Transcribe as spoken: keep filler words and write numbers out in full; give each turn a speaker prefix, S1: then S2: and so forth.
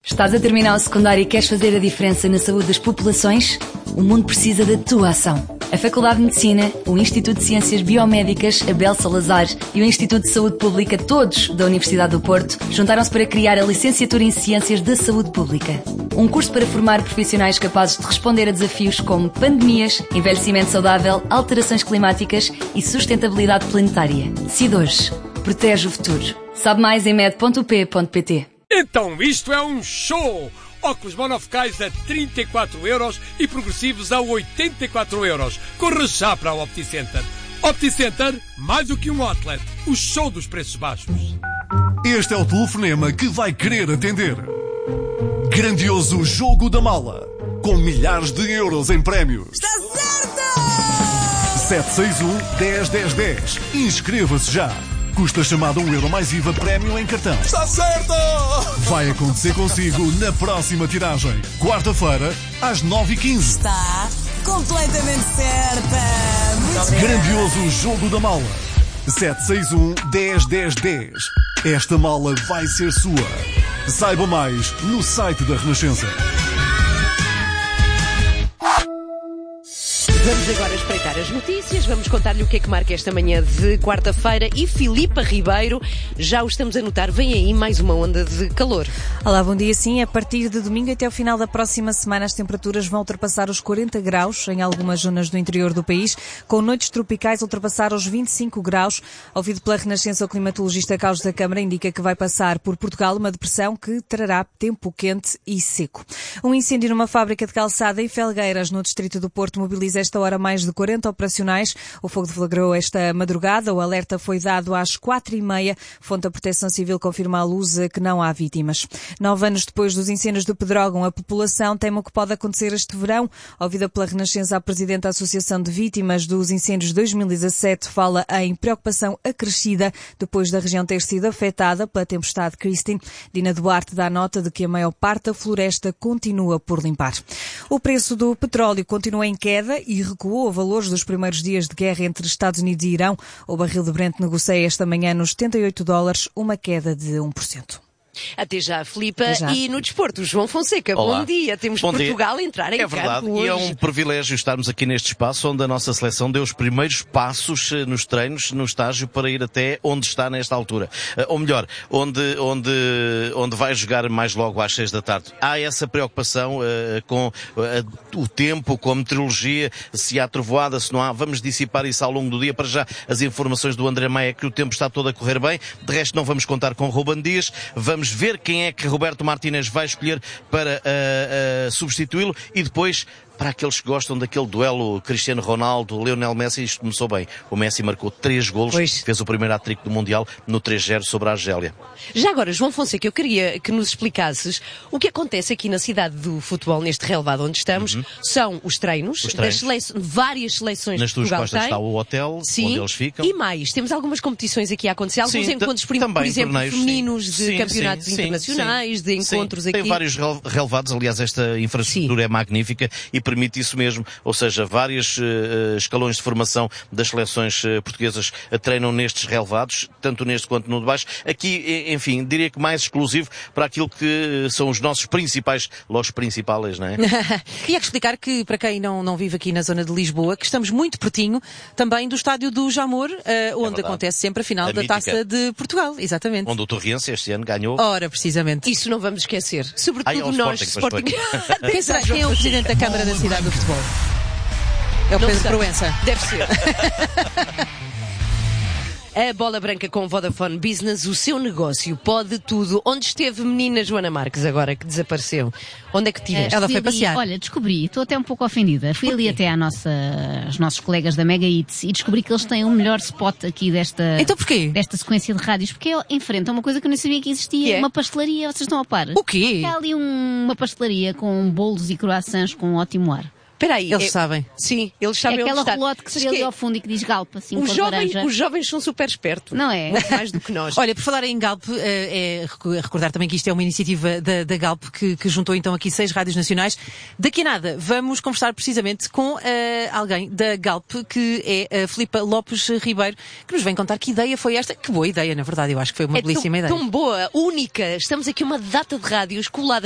S1: Estás a terminar o secundário e queres fazer a diferença na saúde das populações? O mundo precisa da tua ação. A Faculdade de Medicina, o Instituto de Ciências Biomédicas, Abel Salazar e o Instituto de Saúde Pública, todos da Universidade do Porto, juntaram-se para criar a Licenciatura em Ciências da Saúde Pública. Um curso para formar profissionais capazes de responder a desafios como pandemias, envelhecimento saudável, alterações climáticas e sustentabilidade planetária. Decide hoje. Protege o futuro. Sabe mais em med ponto u p ponto p t.
S2: Então isto é um show! Óculos monofocais a trinta e quatro euros e progressivos a oitenta e quatro euros. Corra já para o OptiCenter. OptiCenter, mais do que um outlet. O show dos preços baixos.
S3: Este é o telefonema que vai querer atender. Grandioso Jogo da Mala. Com milhares de euros em prémios.
S4: Está certo!
S3: sete seis um, dez, dez, dez. Inscreva-se já. Custa chamada um euro mais I V A prémio em cartão.
S4: Está certo!
S3: Vai acontecer consigo na próxima tiragem. Quarta-feira, às nove e quinze.
S4: Está completamente certa! Muito
S3: Grandioso Jogo da Mala. sete seis um, dez, dez, dez. Esta mala vai ser sua. Saiba mais no site da Renascença.
S5: Vamos agora espreitar as notícias, vamos contar-lhe o que é que marca esta manhã de quarta-feira e Filipa Ribeiro, já o estamos a notar, vem aí mais uma onda de calor.
S6: Olá, bom dia. Sim, a partir de domingo até o final da próxima semana as temperaturas vão ultrapassar os quarenta graus em algumas zonas do interior do país, com noites tropicais a ultrapassar os vinte e cinco graus. Ouvido pela Renascença, o climatologista Carlos da Câmara indica que vai passar por Portugal uma depressão que trará tempo quente e seco. Um incêndio numa fábrica de calçada em Felgueiras, no distrito do Porto, mobiliza esta hora mais de quarenta operacionais. O fogo deflagrou esta madrugada. O alerta foi dado às quatro e meia. Fonte da Proteção Civil confirma à Luz que não há vítimas. Nove anos depois dos incêndios de Pedrógão, a população teme o que pode acontecer este verão. Ouvida pela Renascença, a Presidente da Associação de Vítimas dos Incêndios de dois mil e dezassete fala em preocupação acrescida depois da região ter sido afetada pela tempestade Christine. Dina Duarte dá nota de que a maior parte da floresta continua por limpar. O preço do petróleo continua em queda e recuou a valores dos primeiros dias de guerra entre Estados Unidos e Irão. O barril de Brent negocia esta manhã nos setenta e oito dólares, uma queda de um por cento.
S5: Até já, Filipa.
S6: Até já.
S5: E no desporto, João Fonseca,
S7: Olá.
S5: bom dia. Temos
S7: Bom
S5: Portugal
S7: dia.
S5: a entrar em
S7: É verdade,
S5: campo hoje.
S7: e é um privilégio estarmos aqui neste espaço onde a nossa seleção deu os primeiros passos eh, nos treinos, no estágio, para ir até onde está nesta altura. Eh, ou melhor, onde, onde, onde vai jogar mais logo às seis da tarde. Há essa preocupação eh, com eh, o tempo, com a meteorologia, se há trovoada, se não há. Vamos dissipar isso ao longo do dia. Para já, as informações do André Maia que o tempo está todo a correr bem. De resto, não vamos contar com Ruben Dias. Vamos ver quem é que Roberto Martínez vai escolher para uh, uh, substituí-lo e depois, para aqueles que gostam daquele duelo Cristiano Ronaldo, Lionel Messi, isto começou bem. O Messi marcou três golos,
S5: pois.
S7: Fez o primeiro hat-trick do Mundial no três zero sobre a Argélia.
S5: Já agora, João Fonseca, eu queria que nos explicasses o que acontece aqui na cidade do futebol, neste relevado onde estamos. Uhum. São os treinos,
S7: os treinos.
S5: das sele... várias seleções
S7: Nas
S5: que Portugal
S7: tuas costas
S5: tem.
S7: está o hotel,
S5: sim.
S7: onde eles ficam.
S5: E mais, temos algumas competições aqui a acontecer, alguns
S7: sim,
S5: encontros, por,
S7: também,
S5: por exemplo,
S7: torneios,
S5: femininos sim. de
S7: sim,
S5: campeonatos
S7: sim,
S5: internacionais,
S7: sim,
S5: de encontros
S7: sim.
S5: aqui.
S7: Tem vários relevados, aliás, esta infraestrutura sim. é magnífica e permite isso mesmo, ou seja, vários uh, escalões de formação das seleções uh, portuguesas uh, treinam nestes relevados, tanto neste quanto no de baixo. Aqui, enfim, diria que mais exclusivo para aquilo que uh, são os nossos principais, los principais, não é?
S8: Queria explicar que, para quem não, não vive aqui na zona de Lisboa, que estamos muito pertinho também do estádio do Jamor, uh, onde é acontece sempre a final a da mítica. Taça de Portugal, exatamente.
S7: Onde o Torriense este ano ganhou.
S8: Ora, precisamente.
S5: Isso não vamos esquecer. Sobretudo
S7: Ai, é
S5: nós,
S7: Sporting.
S5: Sporting.
S8: Quem, será, quem é o Presidente da Câmara da cidade do futebol? É o
S5: Não
S8: Pedro
S5: sei.
S8: Proença.
S5: Deve ser. A Bola Branca com Vodafone Business, o seu negócio pode tudo. Onde esteve menina Joana Marques agora que desapareceu? Onde é que tiveste?
S8: Ela foi
S9: ali,
S8: passear.
S9: Olha, descobri, estou até um pouco ofendida. Fui ali até à nossa, aos nossos colegas da Mega Hits e descobri que eles têm o melhor spot aqui desta,
S8: Então porquê?
S9: desta sequência de rádios, porque é em frente a uma coisa que eu nem sabia que existia,
S5: Que é?
S9: uma pastelaria, vocês estão a par?
S8: O quê?
S9: Há ali um- uma pastelaria com bolos e croissants com um ótimo ar.
S5: Espera aí.
S8: Eles
S5: é-
S8: sabem.
S5: Sim, eles
S9: É
S5: sabem
S9: aquela
S5: onde está.
S9: relote que se vê ali ao fundo e que diz Galp, assim,
S5: Os
S9: cor
S5: jovens,
S9: laranja.
S5: os jovens são super espertos.
S9: Não é?
S5: Muito mais do que nós.
S8: Olha, por falar em Galp, eh, é recu- recordar também que isto é uma iniciativa da, da Galp que, que juntou então aqui seis rádios nacionais. Daqui a nada vamos conversar precisamente com eh, alguém da Galp, que é a Filipa Lopes Ribeiro, que nos vem contar que ideia foi esta. Que boa ideia, na verdade, eu acho que foi uma
S5: é
S8: belíssima
S5: tão,
S8: ideia.
S5: tão boa, única. Estamos aqui uma data de rádios coladas